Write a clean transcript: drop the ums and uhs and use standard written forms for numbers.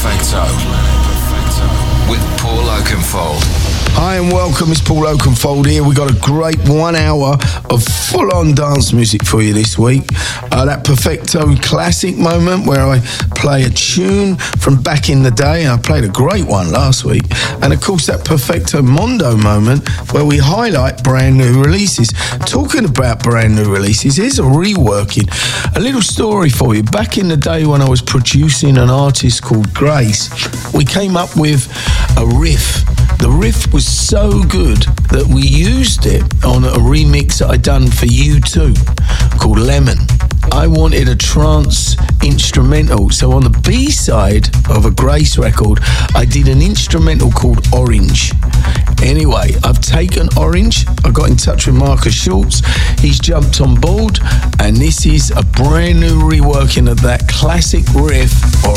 Perfecto with Paul Oakenfold. Hi and welcome, it's Paul Oakenfold here. We got a great 1 hour of full-on dance music for you this week. That Perfecto classic moment where I play a tune from back in the day. I played a great one last week. And of course that Perfecto Mondo moment where we highlight brand new releases. Talking about brand new releases, here's a reworking. A little story for you. Back in the day when I was producing an artist called Grace, we came up with a riff. The riff was so good that we used it on a remix that I'd done for U2 called Lemon. I wanted a trance instrumental, so on the B-side of a Grace record, I did an instrumental called Orange. Anyway, I've taken Orange, I got in touch with Marcus Schultz, he's jumped on board, and this is a brand new reworking of that classic riff,